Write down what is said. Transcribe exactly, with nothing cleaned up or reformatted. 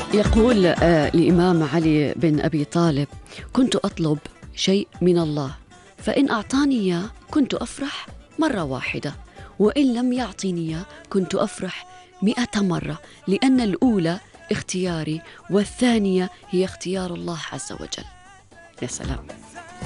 يقول آه الإمام علي بن أبي طالب: كنت أطلب شيء من الله فإن أعطاني إياه كنت أفرح مرة واحدة، وإن لم يعطيني إياه كنت أفرح مئة مرة، لأن الأولى اختياري والثانية هي اختيار الله عز وجل. يا سلام.